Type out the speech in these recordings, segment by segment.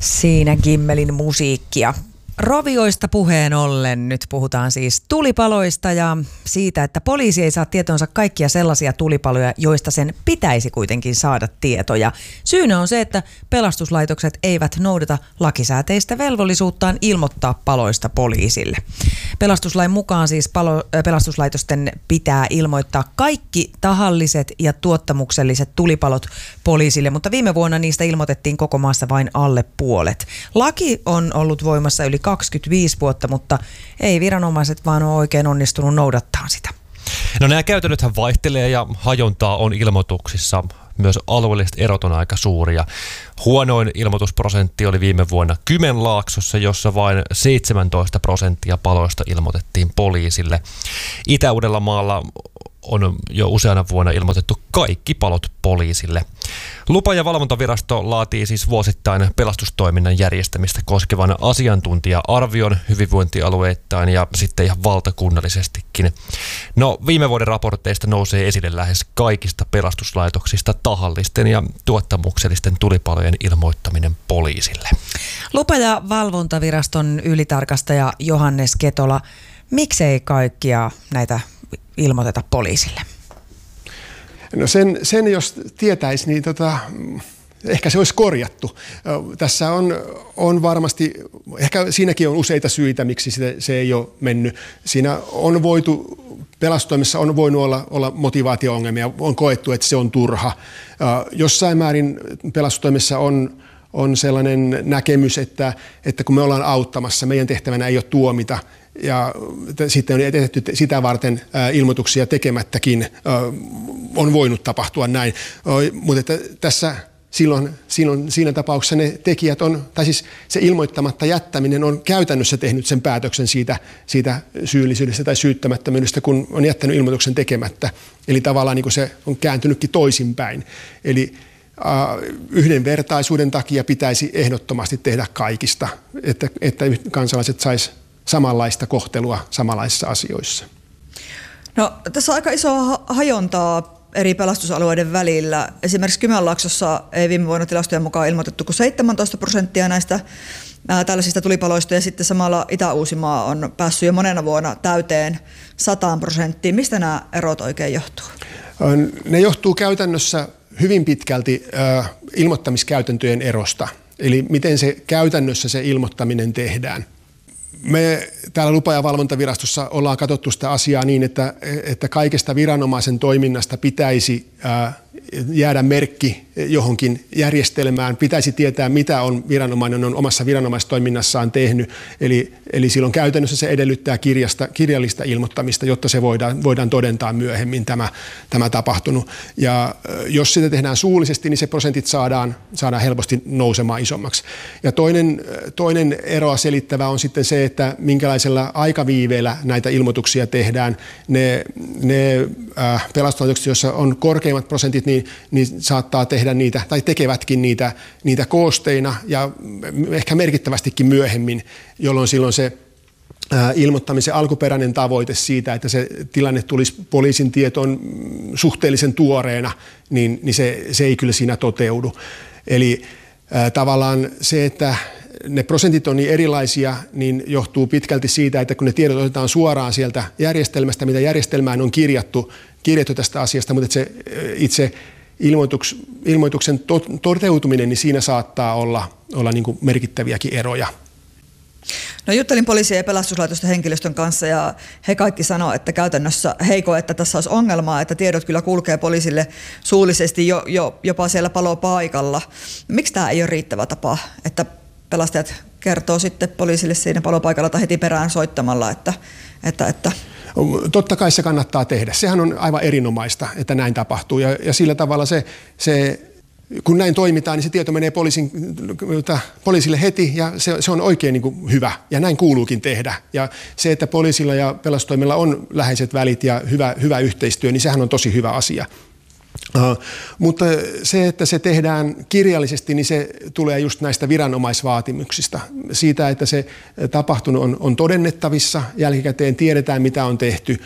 Siinä Gimmelin musiikkia. Rovioista puheen ollen nyt puhutaan siis tulipaloista ja siitä, että poliisi ei saa tietoonsa kaikkia sellaisia tulipaloja, joista sen pitäisi kuitenkin saada tietoja. Syynä on se, että pelastuslaitokset eivät noudata lakisääteistä velvollisuuttaan ilmoittaa paloista poliisille. Pelastuslain mukaan siis pelastuslaitosten pitää ilmoittaa kaikki tahalliset ja tuottamukselliset tulipalot poliisille, mutta viime vuonna niistä ilmoitettiin koko maassa vain alle puolet. Laki on ollut voimassa yli 25 vuotta, mutta ei viranomaiset vaan ole oikein onnistunut noudattaa sitä. No nämä käytännöthän vaihtelee ja hajontaa on ilmoituksissa. Myös alueelliset erot on aika suuria. Huonoin ilmoitusprosentti oli viime vuonna Kymenlaaksossa, jossa vain 17% paloista ilmoitettiin poliisille. Itä-Uudellamaalla on jo useana vuonna ilmoitettu kaikki palot poliisille. Lupa- ja valvontavirasto laatii siis vuosittain pelastustoiminnan järjestämistä koskevan asiantuntija-arvion hyvinvointialueittain ja sitten ihan valtakunnallisestikin. No, viime vuoden raporteista nousee esille lähes kaikista pelastuslaitoksista tahallisten ja tuottamuksellisten tulipalojen ilmoittaminen poliisille. Lupa- ja valvontaviraston ylitarkastaja Johannes Ketola, miksei kaikkia näitä ilmoiteta poliisille? No sen jos tietäisi, niin ehkä se olisi korjattu. Tässä on varmasti, ehkä siinäkin on useita syitä, miksi se ei ole mennyt. Siinä on voitu, pelastustoimessa on voinut olla motivaatio-ongelmia, on koettu, että se on turha. Jossain määrin pelastustoimessa on sellainen näkemys, että kun me ollaan auttamassa, meidän tehtävänä ei ole tuomita, ja sitten on tehty sitä varten ilmoituksia tekemättäkin, on voinut tapahtua näin. Mutta että tässä silloin siinä tapauksessa ne tekijät tai siis se ilmoittamatta jättäminen on käytännössä tehnyt sen päätöksen siitä syyllisyydestä tai syyttämättömyydestä, kun on jättänyt ilmoituksen tekemättä. Eli tavallaan niin kuin se on kääntynytkin toisinpäin. Eli yhdenvertaisuuden takia pitäisi ehdottomasti tehdä kaikista, että kansalaiset sais samanlaista kohtelua samanlaisissa asioissa. No, tässä on aika iso hajontaa eri pelastusalueiden välillä. Esimerkiksi Kymenlaaksossa ei viime vuonna tilastojen mukaan ilmoitettu kuin 17% näistä tällaisista tulipaloista, ja sitten samalla Itä-Uusimaa on päässyt jo monena vuonna täyteen 100%. Mistä nämä erot oikein johtuu? Ne johtuu käytännössä hyvin pitkälti ilmoittamiskäytäntöjen erosta, eli miten se käytännössä se ilmoittaminen tehdään. Me täällä Lupa- ja valvontavirastossa ollaan katsottu sitä asiaa niin, että kaikesta viranomaisen toiminnasta pitäisi jäädä merkki johonkin järjestelmään, pitäisi tietää, mitä viranomainen on omassa viranomaistoiminnassaan tehnyt. Eli silloin käytännössä se edellyttää kirjallista ilmoittamista, jotta se voidaan todentaa myöhemmin tämä tapahtunut. Ja jos sitä tehdään suullisesti, niin se prosentit saadaan helposti nousemaan isommaksi. Ja toinen eroa selittävä on sitten se, että minkälaisella aikaviiveellä näitä ilmoituksia tehdään. Ne pelastuslaitokset, joissa on korkeimmat prosentit, niin saattaa tehdä niitä, tai tekevätkin niitä koosteina ja ehkä merkittävästikin myöhemmin, jolloin silloin se ilmoittamisen alkuperäinen tavoite siitä, että se tilanne tulisi poliisin tietoon suhteellisen tuoreena, niin se ei kyllä siinä toteudu. Eli tavallaan se, että ne prosentit on niin erilaisia, niin johtuu pitkälti siitä, että kun ne tiedot otetaan suoraan sieltä järjestelmästä, mitä järjestelmään on kirjattu tästä asiasta, mutta se itse ilmoituksen toteutuminen, niin siinä saattaa olla niin kuin merkittäviäkin eroja. No, juttelin poliisien ja pelastuslaitosten henkilöstön kanssa ja he kaikki sanoo, että käytännössä he koe, että tässä olisi ongelmaa, että tiedot kyllä kulkee poliisille suullisesti jopa siellä palopaikalla. Miksi tämä ei ole riittävä tapa, että pelastajat kertoo sitten poliisille siinä palopaikalla tai heti perään soittamalla, että Totta kai se kannattaa tehdä. Sehän on aivan erinomaista, että näin tapahtuu. Ja sillä tavalla se kun näin toimitaan, niin se tieto menee poliisille heti ja se on oikein niin kuin hyvä. Ja näin kuuluukin tehdä. Ja se, että poliisilla ja pelastustoimilla on läheiset välit ja hyvä yhteistyö, niin sehän on tosi hyvä asia. Mutta se, että se tehdään kirjallisesti, niin se tulee just näistä viranomaisvaatimuksista. Siitä, että se tapahtunut on todennettavissa, jälkikäteen tiedetään, mitä on tehty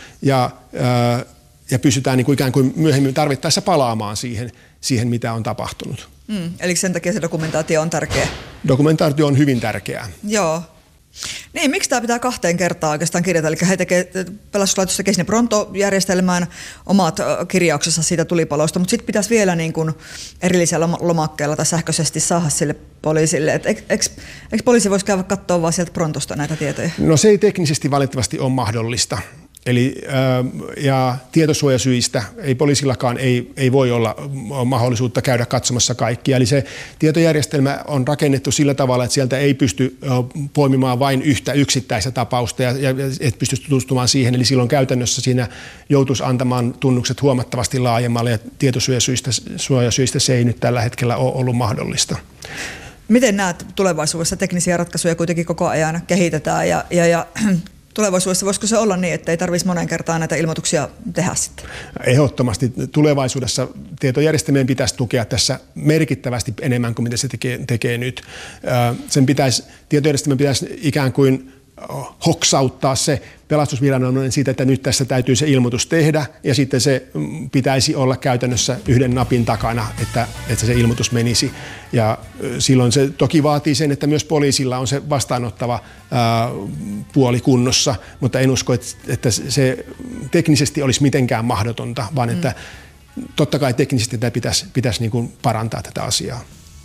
ja pystytään niin kuin ikään kuin myöhemmin tarvittaessa palaamaan siihen, mitä on tapahtunut. Eli sen takia se dokumentaatio on tärkeä. Dokumentaatio on hyvin tärkeää. Joo. Niin, miksi tämä pitää 2 kertaa oikeastaan kirjata? Eli pelastuslaitos tekee sinne Pronto-järjestelmään omat kirjauksensa siitä tulipalosta, mutta sitten pitäisi vielä niin kuin erillisellä lomakkeella tai sähköisesti saada sille poliisille. Eikö poliisi voisi käydä katsoa vaan sieltä Prontosta näitä tietoja? No se ei teknisesti valitettavasti ole mahdollista. Eli ja tietosuojasyistä ei poliisillakaan ei voi olla mahdollisuutta käydä katsomassa kaikkia. Eli se tietojärjestelmä on rakennettu sillä tavalla, että sieltä ei pysty poimimaan vain yhtä yksittäistä tapausta ja et pysty tutustumaan siihen. Eli silloin käytännössä siinä joutuisi antamaan tunnukset huomattavasti laajemmalle ja tietosuojasyistä se ei nyt tällä hetkellä ole ollut mahdollista. Miten näet tulevaisuudessa? Teknisiä ratkaisuja kuitenkin koko ajan kehitetään ja tulevaisuudessa voisiko se olla niin, että ei tarvitsisi monen kertaan näitä ilmoituksia tehdä sitten? Ehdottomasti tulevaisuudessa tietojärjestelmien pitäisi tukea tässä merkittävästi enemmän kuin mitä se tekee nyt. Tietojärjestelmän pitäisi ikään kuin hoksauttaa se pelastusviranomainen siitä, että nyt tässä täytyy se ilmoitus tehdä ja sitten se pitäisi olla käytännössä yhden napin takana, että se ilmoitus menisi. Ja silloin se toki vaatii sen, että myös poliisilla on se vastaanottava puoli kunnossa, mutta en usko, että se teknisesti olisi mitenkään mahdotonta, vaan että totta kai teknisesti pitäisi niin kuin parantaa tätä asiaa.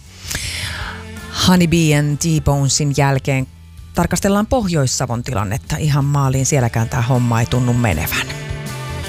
Honeybeen T-Bonesin jälkeen tarkastellaan Pohjois-Savon tilannetta ihan maaliin. Sielläkään tämä homma ei tunnu menevän.